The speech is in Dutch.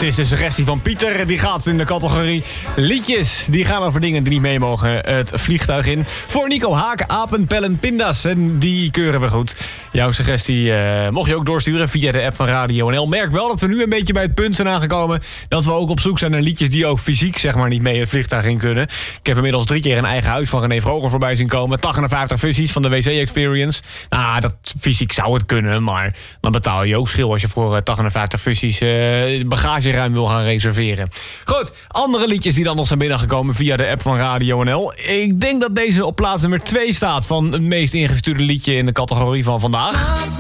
Het is de suggestie van Pieter. Die gaat in de categorie liedjes. Die gaan over dingen die niet mee mogen het vliegtuig in. Voor Nico Haak, apen, pellen, pinda's. En die keuren we goed. Jouw suggestie mocht je ook doorsturen via de app van Radio NL. Merk wel dat we nu een beetje bij het punt zijn aangekomen. Dat we ook op zoek zijn naar liedjes die ook fysiek zeg maar niet mee het vliegtuig in kunnen. Ik heb inmiddels 3 keer een eigen huis van René Vroger voorbij zien komen. 58 fusies van de WC Experience. Nou, dat fysiek zou het kunnen. Maar dan betaal je ook schil als je voor 58 fusies bagageruim wil gaan reserveren. Goed, andere liedjes die dan nog zijn binnengekomen via de app van Radio NL. Ik denk dat deze op plaats nummer 2 staat van het meest ingestuurde liedje in de categorie van vandaag.